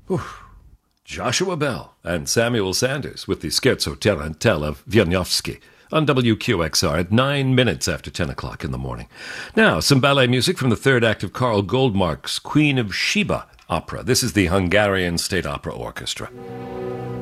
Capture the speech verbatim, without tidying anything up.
Joshua Bell and Samuel Sanders with the Scherzo Tarantella of Wieniawski on W Q X R at nine minutes after ten o'clock in the morning. Now, some ballet music from the third act of Karl Goldmark's Queen of Sheba opera. This is the Hungarian State Opera Orchestra.